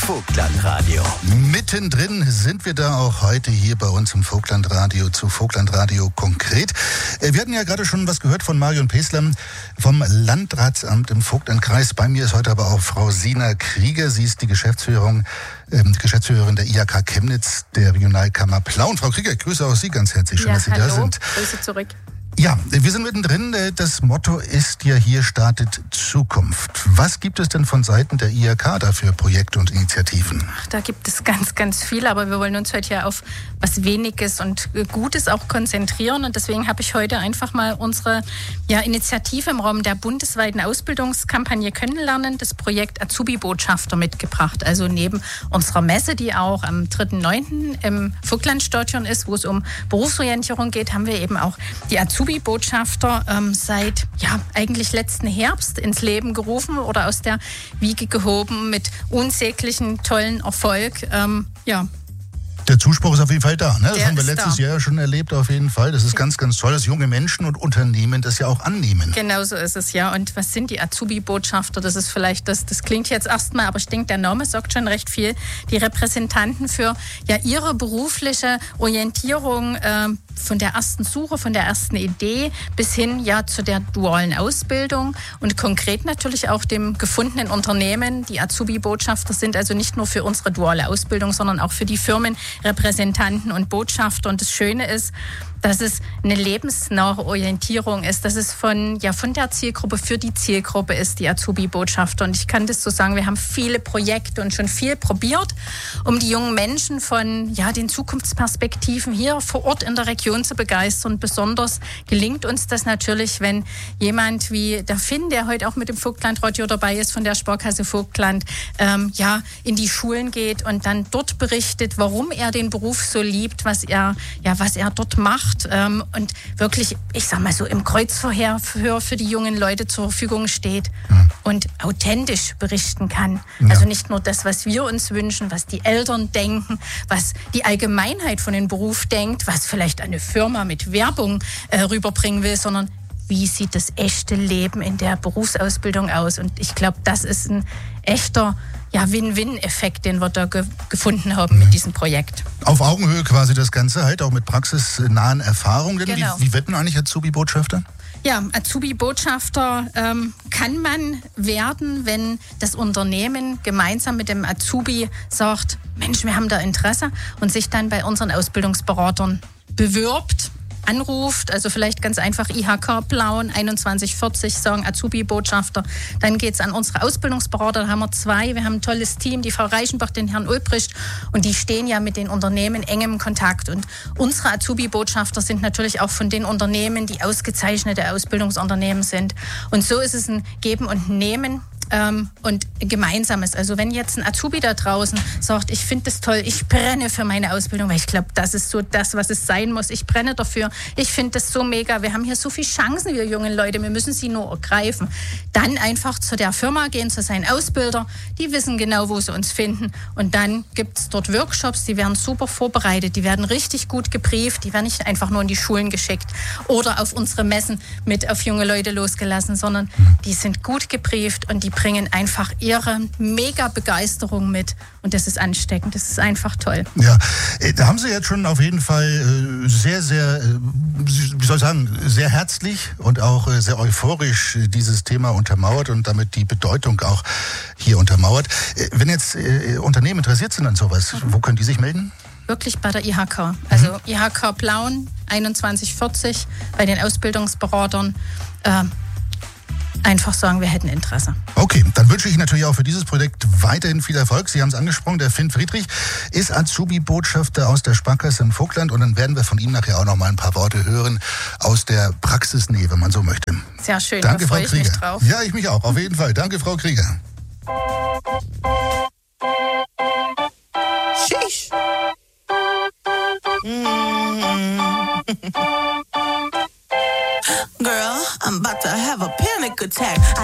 Vogtlandradio. Mittendrin sind wir da auch heute hier bei uns im Vogtlandradio zu Vogtlandradio konkret. Wir hatten ja gerade schon was gehört von Marion Pesler vom Landratsamt im Vogtlandkreis. Bei mir ist heute aber auch Frau Sina Krieger. Sie ist die Geschäftsführerin der IHK Chemnitz, der Regionalkammer Plauen. Frau Krieger, ich grüße auch Sie ganz herzlich. Schön, dass Sie da sind. Grüße zurück. Ja, wir sind mittendrin. Das Motto ist ja, hier startet Zukunft. Was gibt es denn von Seiten der IHK da für Projekte und Initiativen? Da gibt es ganz, ganz viel, aber wir wollen uns heute ja auf was Weniges und Gutes auch konzentrieren. Und deswegen habe ich heute einfach mal unsere Initiative im Rahmen der bundesweiten Ausbildungskampagne Kennenlernen, das Projekt Azubi-Botschafter mitgebracht. Also neben unserer Messe, die auch am 3.9. im Vogtlandstadion ist, wo es um Berufsorientierung geht, haben wir eben auch die Azubi-Botschafter seit eigentlich letzten Herbst ins Leben gerufen oder aus der Wiege gehoben mit unsäglichen tollen Erfolg. Der Zuspruch ist auf jeden Fall da. Ne? Das Der haben wir ist letztes da. Jahr schon erlebt auf jeden Fall. Das ist ganz, ganz toll, dass junge Menschen und Unternehmen das ja auch annehmen. Genau so ist es, ja. Und was sind die Azubi-Botschafter? Das ist vielleicht, das klingt jetzt erstmal, aber ich denke, der Name sagt schon recht viel. Die Repräsentanten für ihre berufliche Orientierung von der ersten Suche, von der ersten Idee bis hin zu der dualen Ausbildung und konkret natürlich auch dem gefundenen Unternehmen. Die Azubi-Botschafter sind also nicht nur für unsere duale Ausbildung, sondern auch für die Firmenrepräsentanten und Botschafter. Und das Schöne ist, dass es eine lebensnahe Orientierung ist, dass es von der Zielgruppe für die Zielgruppe ist, die Azubi-Botschafter. Und ich kann das so sagen, wir haben viele Projekte und schon viel probiert, um die jungen Menschen von den Zukunftsperspektiven hier vor Ort in der Region zu begeistern. Besonders gelingt uns das natürlich, wenn jemand wie der Finn, der heute auch mit dem Vogtlandradio dabei ist, von der Sparkasse Vogtland, in die Schulen geht und dann dort berichtet, warum er den Beruf so liebt, was er dort macht. Und wirklich, ich sag mal so, im Kreuzverhör für die jungen Leute zur Verfügung steht und authentisch berichten kann. Ja. Also nicht nur das, was wir uns wünschen, was die Eltern denken, was die Allgemeinheit von dem Beruf denkt, was vielleicht eine Firma mit Werbung rüberbringen will, sondern wie sieht das echte Leben in der Berufsausbildung aus? Und ich glaube, das ist ein echter Win-Win-Effekt, den wir da gefunden haben mit diesem Projekt. Auf Augenhöhe quasi das Ganze, halt auch mit praxisnahen Erfahrungen. Genau. Wie wird man eigentlich Azubi-Botschafter? Ja, Azubi-Botschafter kann man werden, wenn das Unternehmen gemeinsam mit dem Azubi sagt, Mensch, wir haben da Interesse und sich dann bei unseren Ausbildungsberatern bewirbt, anruft, also vielleicht ganz einfach IHK Plauen 2140 sagen Azubi-Botschafter. Dann geht's an unsere Ausbildungsberater, da haben wir 2. Wir haben ein tolles Team, die Frau Reichenbach, den Herrn Ulbricht und die stehen ja mit den Unternehmen eng im Kontakt. Und unsere Azubi-Botschafter sind natürlich auch von den Unternehmen, die ausgezeichnete Ausbildungsunternehmen sind. Und so ist es ein Geben und Nehmen. Und Gemeinsames. Also wenn jetzt ein Azubi da draußen sagt, ich finde das toll, ich brenne für meine Ausbildung, weil ich glaube, das ist so das, was es sein muss. Ich brenne dafür. Ich finde das so mega. Wir haben hier so viele Chancen, wir jungen Leute. Wir müssen sie nur ergreifen. Dann einfach zu der Firma gehen, zu seinen Ausbilder. Die wissen genau, wo sie uns finden. Und dann gibt es dort Workshops, die werden super vorbereitet. Die werden richtig gut gebrieft. Die werden nicht einfach nur in die Schulen geschickt oder auf unsere Messen mit auf junge Leute losgelassen, sondern die sind gut gebrieft und die bringen einfach ihre mega Begeisterung mit. Und das ist ansteckend, das ist einfach toll. Ja, da haben Sie jetzt schon auf jeden Fall sehr, sehr, sehr herzlich und auch sehr euphorisch dieses Thema untermauert und damit die Bedeutung auch hier untermauert. Wenn jetzt Unternehmen interessiert sind an sowas, wo können die sich melden? Wirklich bei der IHK. Also IHK Plauen 2140 bei den Ausbildungsberatern. Einfach sagen, wir hätten Interesse. Okay, dann wünsche ich natürlich auch für dieses Projekt weiterhin viel Erfolg. Sie haben es angesprochen, der Finn Friedrich ist Azubi-Botschafter aus der Sparkasse im Vogtland und dann werden wir von ihm nachher auch noch mal ein paar Worte hören aus der Praxisnähe, wenn man so möchte. Sehr schön, Danke, da Frau freue ich mich Krieger. drauf. Ja, ich mich auch, auf jeden Fall. Danke, Frau Krieger. Sheesh. Girl, I'm about to have a panic attack.